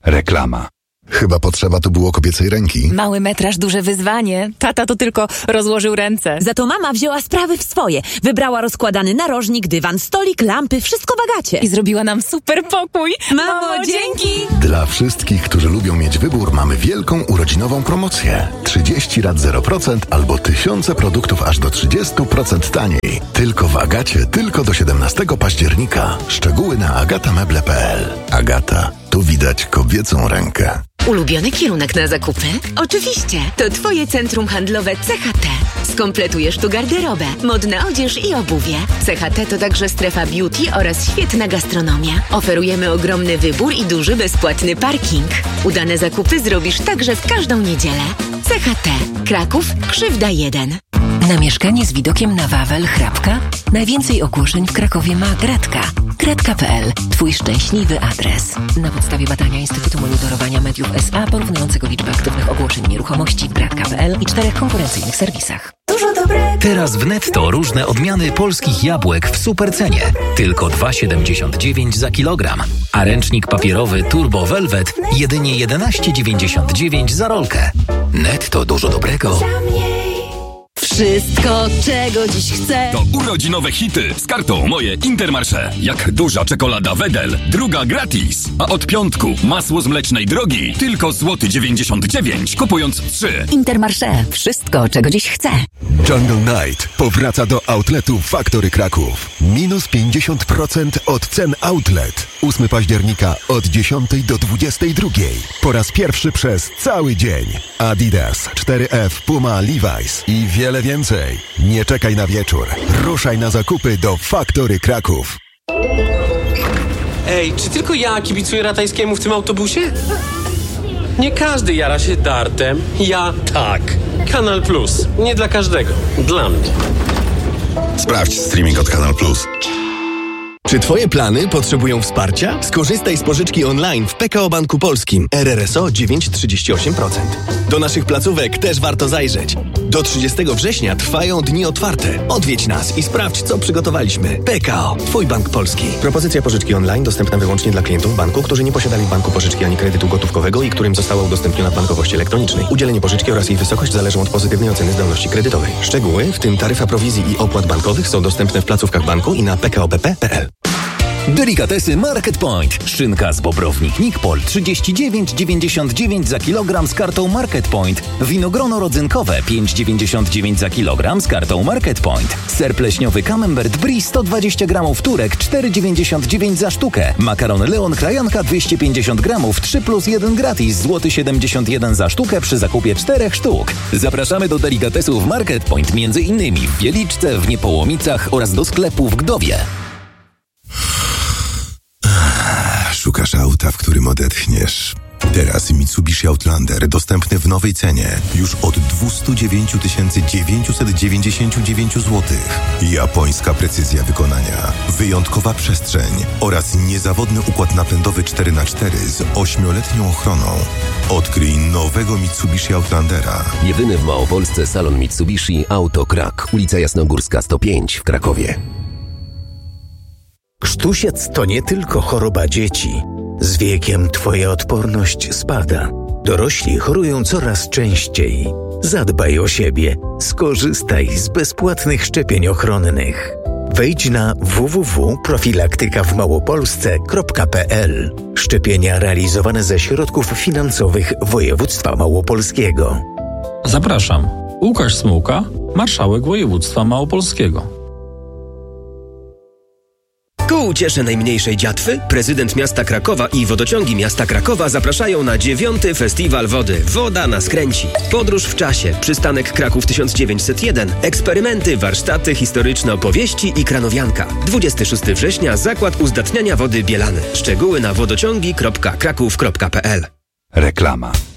Reklama. Chyba potrzeba tu było kobiecej ręki. Mały metraż, duże wyzwanie. Tata to tylko rozłożył ręce. Za to mama wzięła sprawy w swoje. Wybrała rozkładany narożnik, dywan, stolik, lampy, wszystko w Agacie. I zrobiła nam super pokój. Mamo, dzięki! Dla wszystkich, którzy lubią mieć wybór, mamy wielką urodzinową promocję. 30 rat 0% albo tysiące produktów aż do 30% taniej. Tylko w Agacie, tylko do 17 października. Szczegóły na agatameble.pl. Agata, tu widać kobiecą rękę. Ulubiony kierunek na zakupy? Oczywiście, to Twoje centrum handlowe CHT. Skompletujesz tu garderobę, modna odzież i obuwie. CHT to także strefa beauty oraz świetna gastronomia. Oferujemy ogromny wybór i duży bezpłatny parking. Udane zakupy zrobisz także w każdą niedzielę. CHT. Kraków, Krzywda 1. Na mieszkanie z widokiem na Wawel, Hrabka? Najwięcej ogłoszeń w Krakowie ma Gratka. Gratka.pl. Twój szczęśliwy adres. Na podstawie badania Instytutu Monitorowania Mediów SA porównującego liczbę aktywnych ogłoszeń nieruchomości w Gratka.pl i 4 konkurencyjnych serwisach. Dużo dobrego. Teraz w Netto różne odmiany polskich jabłek w supercenie. Tylko 2,79 za kilogram. A ręcznik papierowy Turbo Velvet jedynie 11,99 za rolkę. Netto, dużo dobrego. Wszystko, czego dziś chcę. To urodzinowe hity z kartą Moje Intermarché. Jak duża czekolada Wedel, druga gratis. A od piątku masło z mlecznej drogi tylko -99 zł, kupując 3. Intermarché. Wszystko, czego dziś chcę. Jungle Night powraca do outletu Factory Kraków. Minus 50% od cen outlet. 8 października od 10 do 22. Po raz pierwszy przez cały dzień. Adidas, 4F, Puma, Levi's i wiele więcej. Nie czekaj na wieczór. Ruszaj na zakupy do Factory Kraków. Ej, czy tylko ja kibicuję Ratajskiemu w tym autobusie? Nie każdy jara się dartem. Ja tak. Kanal Plus. Nie dla każdego. Dla mnie. Sprawdź streaming od Kanal Plus. Czy Twoje plany potrzebują wsparcia? Skorzystaj z pożyczki online w PKO Banku Polskim. RRSO 9,38%. Do naszych placówek też warto zajrzeć. Do 30 września trwają dni otwarte. Odwiedź nas i sprawdź, co przygotowaliśmy. PKO. Twój Bank Polski. Propozycja pożyczki online dostępna wyłącznie dla klientów banku, którzy nie posiadali w banku pożyczki ani kredytu gotówkowego i którym została udostępniona w bankowości elektronicznej. Udzielenie pożyczki oraz jej wysokość zależą od pozytywnej oceny zdolności kredytowej. Szczegóły, w tym taryfa prowizji i opłat bankowych, są dostępne w placówkach banku i na pkobp.pl. Delikatesy Market Point. Szynka z Bobrownik Nikpol 39,99 za kilogram z kartą Market Point. Winogrono rodzynkowe 5,99 za kilogram z kartą Market Point. Ser pleśniowy Camembert Brie 120 gramów Turek 4,99 za sztukę. Makaron Leon Krajanka 250 gramów 3+1 gratis złoty 71 za sztukę przy zakupie 4 sztuk. Zapraszamy do delikatesów Market Point między innymi w Wieliczce, w Niepołomicach oraz do sklepu w Gdowie. Szukasz auta, w którym odetchniesz. Teraz Mitsubishi Outlander dostępny w nowej cenie już od 209 999 zł. Japońska precyzja wykonania, wyjątkowa przestrzeń oraz niezawodny układ napędowy 4x4 z 8-letnią ochroną. Odkryj nowego Mitsubishi Outlandera. Jedyny w Małopolsce salon Mitsubishi Auto Krak, ulica Jasnogórska 105 w Krakowie. Krztusiec to nie tylko choroba dzieci. Z wiekiem twoja odporność spada. Dorośli chorują coraz częściej. Zadbaj o siebie. Skorzystaj z bezpłatnych szczepień ochronnych. Wejdź na www.profilaktykawmałopolsce.pl. Szczepienia realizowane ze środków finansowych województwa małopolskiego. Zapraszam. Łukasz Smułka, marszałek województwa małopolskiego. Ku uciesze najmniejszej dziatwy prezydent miasta Krakowa i wodociągi miasta Krakowa zapraszają na 9. Festiwal Wody Woda nas kręci. Podróż w czasie, przystanek Kraków 1901, eksperymenty, warsztaty, historyczne opowieści i kranowianka. 26 września Zakład Uzdatniania Wody Bielany. Szczegóły na wodociągi.kraków.pl. Reklama.